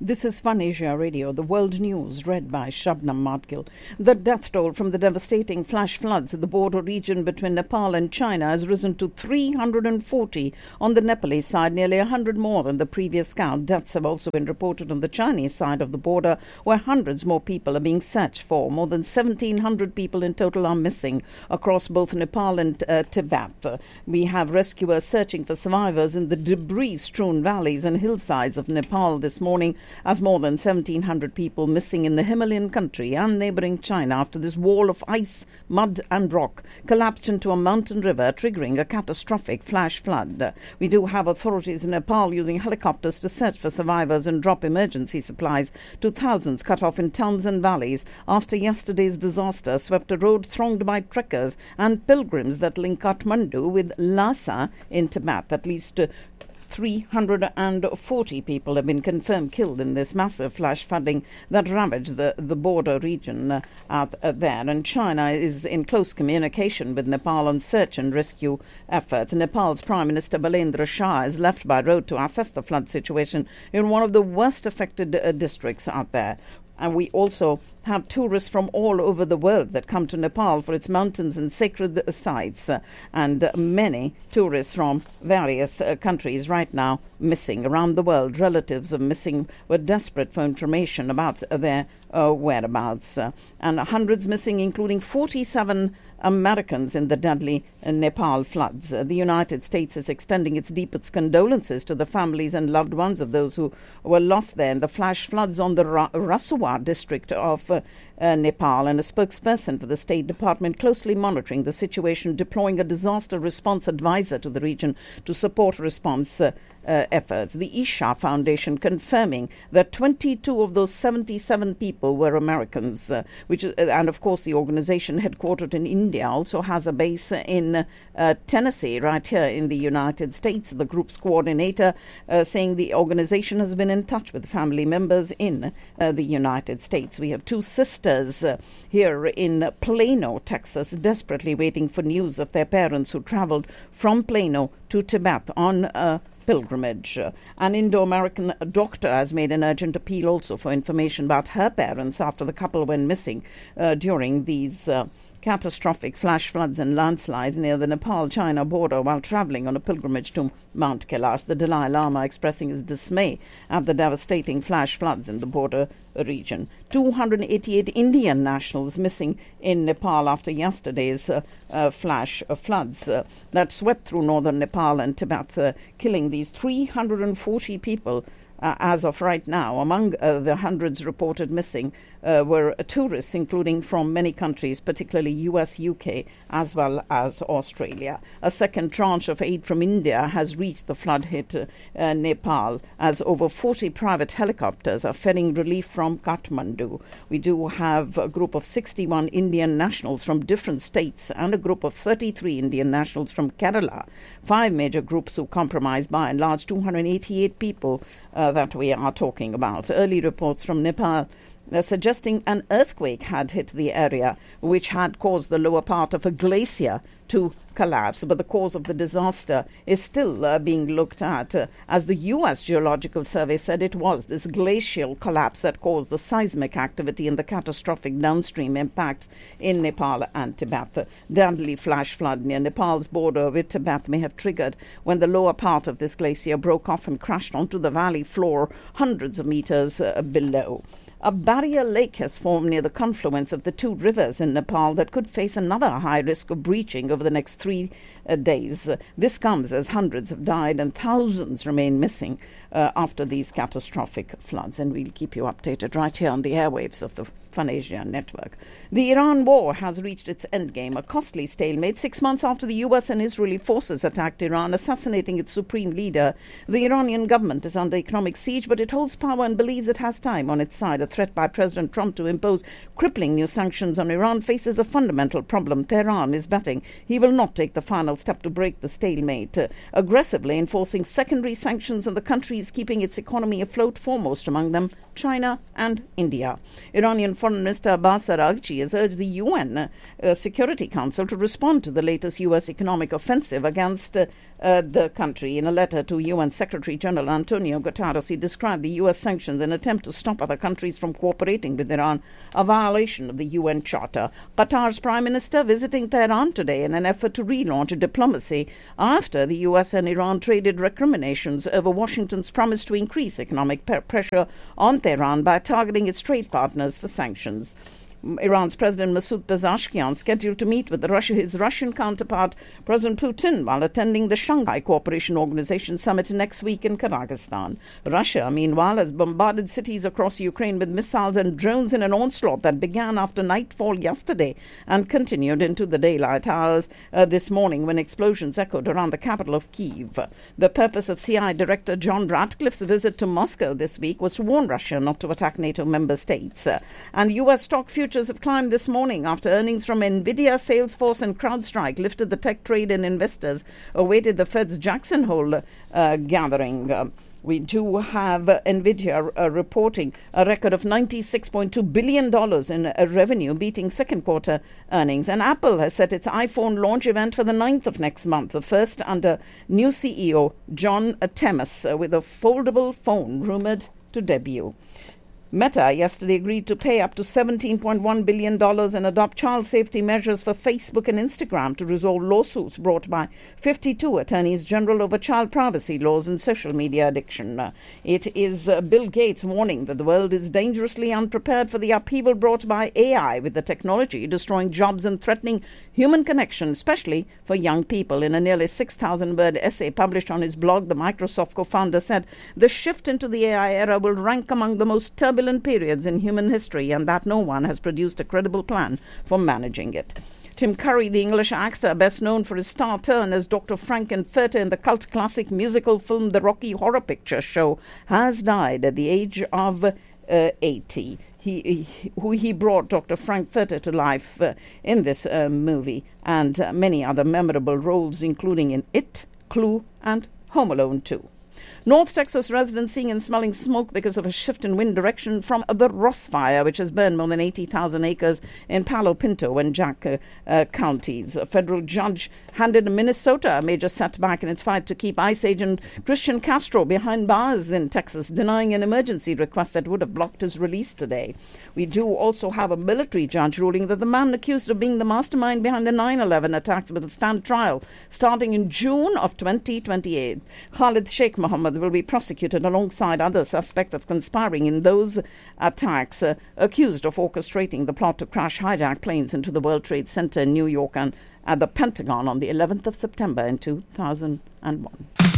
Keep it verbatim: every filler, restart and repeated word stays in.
This is Fun Asia Radio, the world news read by Shabnam Madgil. The death toll from the devastating flash floods in the border region between Nepal and China has risen to three hundred forty on the Nepalese side, nearly one hundred more than the previous count. Deaths have also been reported on the Chinese side of the border, where hundreds more people are being searched for. More than seventeen hundred people in total are missing across both Nepal and uh, Tibet. Uh, we have rescuers searching for survivors in the debris-strewn valleys and hillsides of Nepal this morning, as more than seventeen hundred people missing in the Himalayan country and neighbouring China after this wall of ice, mud and rock collapsed into a mountain river, triggering a catastrophic flash flood. We do have authorities in Nepal using helicopters to search for survivors and drop emergency supplies to thousands cut off in towns and valleys after yesterday's disaster swept a road thronged by trekkers and pilgrims that link Kathmandu with Lhasa in Tibet. At least uh, three hundred forty people have been confirmed killed in this massive flash flooding that ravaged the, the border region uh, out uh, there. And China is in close communication with Nepal on search and rescue efforts. Nepal's Prime Minister Balendra Shah is left by road to assess the flood situation in one of the worst affected uh, districts out there. And we also have tourists from all over the world that come to Nepal for its mountains and sacred sites. Uh, and uh, many tourists from various uh, countries right now missing around the world. Relatives of missing were desperate for information about uh, their uh, whereabouts. Uh, and hundreds missing, including forty-seven Americans in the deadly uh, Nepal floods. Uh, the United States is extending its deepest condolences to the families and loved ones of those who were lost there in the flash floods on the Ra- Rasuwa district of uh, uh, Nepal, and a spokesperson for the State Department closely monitoring the situation, deploying a disaster response advisor to the region to support response uh, Uh, efforts. The Isha Foundation confirming that twenty-two of those seventy-seven people were Americans, uh, which uh, and of course the organization headquartered in India also has a base in uh, Tennessee, right here in the United States. The group's coordinator uh, saying the organization has been in touch with family members in uh, the United States. We have two sisters uh, here in Plano, Texas, desperately waiting for news of their parents who traveled from Plano to Tibet on uh, pilgrimage. Uh, an Indo-American doctor has made an urgent appeal also for information about her parents after the couple went missing uh, during these uh, catastrophic flash floods and landslides near the Nepal-China border while travelling on a pilgrimage to Mount Kailash. The Dalai Lama expressing his dismay at the devastating flash floods in the border region. two hundred eighty-eight Indian nationals missing in Nepal after yesterday's uh, uh, flash uh, floods uh, that swept through northern Nepal and Tibet, uh, killing these three hundred forty people. Uh, as of right now, among uh, the hundreds reported missing uh, were uh, tourists, including from many countries, particularly U S, U K, as well as Australia. A second tranche of aid from India has reached the flood-hit uh, uh, Nepal, as over forty private helicopters are ferrying relief from Kathmandu. We do have a group of sixty-one Indian nationals from different states and a group of thirty-three Indian nationals from Kerala. Five major groups who comprise by and large two hundred eighty-eight people Uh, that we are talking about. Early reports from Nepal uh, suggesting an earthquake had hit the area, which had caused the lower part of a glacier to collapse. But the cause of the disaster is still uh, being looked at, uh, as the U S Geological Survey said it was this glacial collapse that caused the seismic activity and the catastrophic downstream impacts in Nepal and Tibet. The deadly flash flood near Nepal's border with Tibet may have triggered when the lower part of this glacier broke off and crashed onto the valley floor hundreds of meters uh, below. A barrier lake has formed near the confluence of the two rivers in Nepal that could face another high risk of breaching over the next three uh, days. Uh, this comes as hundreds have died and thousands remain missing uh, after these catastrophic floods. And we'll keep you updated right here on the airwaves of the Fun Asia Network. The Iran war has reached its endgame, a costly stalemate six months after the U S and Israeli forces attacked Iran, assassinating its supreme leader. The Iranian government is under economic siege, but it holds power and believes it has time on its side. A threat by President Trump to impose crippling new sanctions on Iran faces a fundamental problem. Tehran is betting he will not take the final step to break the stalemate, uh, aggressively enforcing secondary sanctions on the countries keeping its economy afloat, foremost among them China and India. Iranian Foreign Minister Abbas Araghchi has urged the U N uh, Security Council to respond to the latest U S economic offensive against uh, uh, the country. In a letter to U N Secretary General Antonio Guterres, he described the U S sanctions an attempt to stop other countries from cooperating with Iran, a violation of the U N Charter. Qatar's Prime Minister visiting Tehran today in an effort to relaunch diplomacy after the U S and Iran traded recriminations over Washington's promise to increase economic pe- pressure on Tehran by targeting its trade partners for sanctions. Iran's President Masoud Pezeshkian scheduled to meet with the Russia, his Russian counterpart, President Putin, while attending the Shanghai Cooperation Organization summit next week in Kazakhstan. Russia, meanwhile, has bombarded cities across Ukraine with missiles and drones in an onslaught that began after nightfall yesterday and continued into the daylight hours uh, this morning when explosions echoed around the capital of Kyiv. The purpose of C I A Director John Ratcliffe's visit to Moscow this week was to warn Russia not to attack NATO member states. Uh, and U S stock futures have climbed this morning after earnings from Nvidia, Salesforce and CrowdStrike lifted the tech trade, and investors awaited the Fed's Jackson Hole uh, gathering. Uh, we do have uh, Nvidia uh, reporting a record of ninety-six point two billion dollars in uh, revenue, beating second quarter earnings. And Apple has set its iPhone launch event for the ninth of next month, the first under new C E O John Temis, uh, with a foldable phone rumored to debut. Meta yesterday agreed to pay up to seventeen point one billion dollars and adopt child safety measures for Facebook and Instagram to resolve lawsuits brought by fifty-two attorneys general over child privacy laws and social media addiction. Uh, it is uh, Bill Gates warning that the world is dangerously unprepared for the upheaval brought by A I, with the technology destroying jobs and threatening human connection, especially for young people. In a nearly six thousand word essay published on his blog, the Microsoft co-founder said the shift into the A I era will rank among the most turbulent periods in human history, and that no one has produced a credible plan for managing it. Tim Curry, the English actor best known for his star turn as Doctor Frank-N-Furter in the cult classic musical film The Rocky Horror Picture Show, has died at the age of uh, eighty. He, he, who he brought Doctor Frank-N-Furter to life uh, in this uh, movie and uh, many other memorable roles, including in It, Clue, and Home Alone two. North Texas residents seeing and smelling smoke because of a shift in wind direction from the Ross Fire, which has burned more than eighty thousand acres in Palo Pinto and Jack uh, uh, counties. A federal judge handed Minnesota a major setback in its fight to keep ICE agent Christian Castro behind bars in Texas, denying an emergency request that would have blocked his release today. We do also have a military judge ruling that the man accused of being the mastermind behind the nine eleven attacks will stand trial starting in June of twenty twenty-eight. Khalid Sheikh Mohammed will be prosecuted alongside other suspects of conspiring in those attacks, uh, accused of orchestrating the plot to crash hijacked planes into the World Trade Center in New York and at the Pentagon on the eleventh of September in two thousand one.